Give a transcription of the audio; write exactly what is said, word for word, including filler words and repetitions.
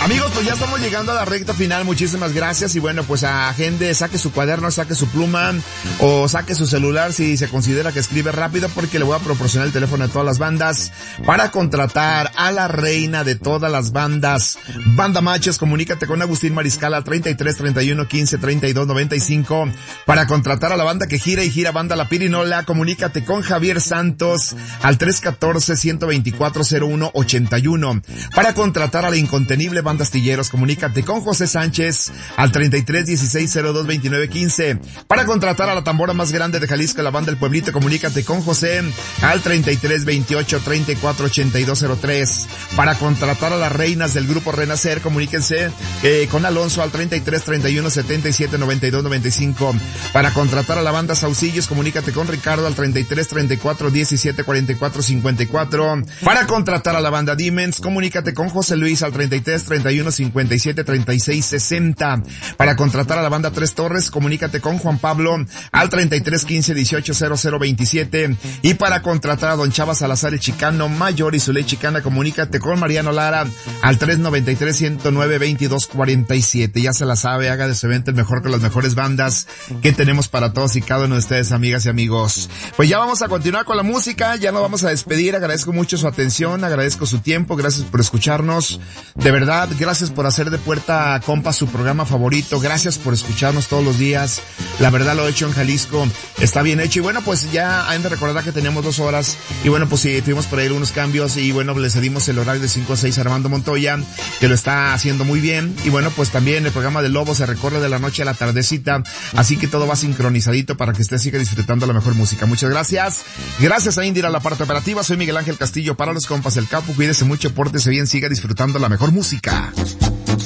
Amigos, pues ya estamos llegando a la recta final, muchísimas gracias y bueno, pues agende, saque su cuaderno, saque su pluma o saque su celular si se considera que escribe rápido porque le voy a proporcionar el teléfono de todas las bandas para contratar a la reina de todas las bandas. Banda Machos, comunícate con Agustín Mariscal al treinta y tres, treinta y uno, quince, treinta y dos, noventa y cinco. Para contratar a la banda que gira y gira, Banda La Pirinola, comunícate con Javier Santos al tres uno cuatro, uno dos cuatro, cero uno ocho uno. Para contratar a la incontenible Banda Astilleros, comunícate con José Sánchez al treinta y tres, dieciséis, cero dos, veintinueve, quince. Para contratar a la tambora más grande de Jalisco, la Banda El Pueblito, comunícate con José al treinta y tres, veintiocho, treinta y cuatro, ochenta y dos, cero tres. Para contratar a las reinas del grupo Renacer, comuníquense eh, con Alonso al treinta y tres, treinta y uno, setenta y siete, noventa y dos, noventa y cinco. Para contratar a la Banda Saucillos, comunícate con Ricardo al treinta y tres, treinta y cuatro, diecisiete, cuarenta y cuatro, cincuenta y cuatro. Para contratar a la Banda Dimens, comunícate con José Luis al treinta y tres, treinta y uno, cincuenta y siete, treinta y seis, sesenta. Para contratar a la Banda Tres Torres, comunícate con Juan Pablo al treinta y tres, quince, dieciocho, cero cero, veintisiete. Y para contratar a Don Chava Salazar el Chicano Mayor y su ley chicana, comunícate con Mariano Lara al tres noventa y tres, ciento nueve, veintidós, cuarenta y siete. Ya se la sabe, haga de su evento el mejor con las mejores bandas que tenemos para todos y cada uno de ustedes, amigas y amigos. Pues ya vamos a continuar con la música, ya nos vamos a despedir. Agradezco mucho su atención, agradezco su tiempo, gracias por escucharnos. De verdad, gracias por hacer de Puerta Compa su programa favorito, gracias por escucharnos todos los días. La verdad, lo hecho en Jalisco está bien hecho y bueno, pues ya han de recordar que tenemos dos horas y bueno, pues sí, tuvimos por ahí unos cambios y bueno, le cedimos el horario de cinco a seis a Armando Montoya, que lo está haciendo muy bien y bueno, pues también el programa de Lobo se recorre de la noche a la tardecita, así que todo va sincronizadito para que usted siga disfrutando la mejor música. Muchas gracias. Gracias a Indira, la parte operativa. Soy Miguel Ángel Castillo para los compas El Capo. Cuídese mucho, pórtese bien, siga disfrutando la mejor música.